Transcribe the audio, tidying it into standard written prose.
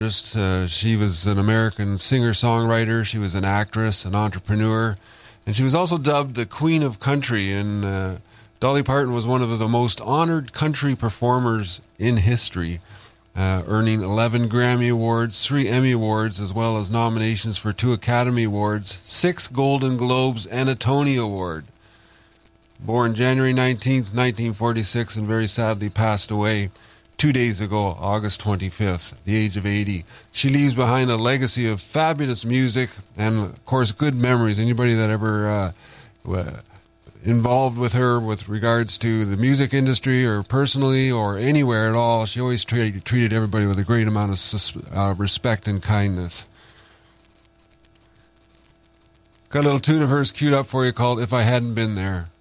She was an American singer-songwriter. She was an actress, an entrepreneur, and she was also dubbed the Queen of Country. And Dolly Parton was one of the most honored country performers in history, earning 11 Grammy Awards, 3 Emmy Awards, as well as nominations for 2 Academy Awards, 6 Golden Globes, and a Tony Award. Born January 19th, 1946, and very sadly passed away 2 days ago, August 25th, at the age of 80. She leaves behind a legacy of fabulous music and, of course, good memories. Anybody that ever involved with her with regards to the music industry or personally or anywhere at all, she always treated everybody with a great amount of respect and kindness. Got a little tune of hers queued up for you called If I Hadn't Been There.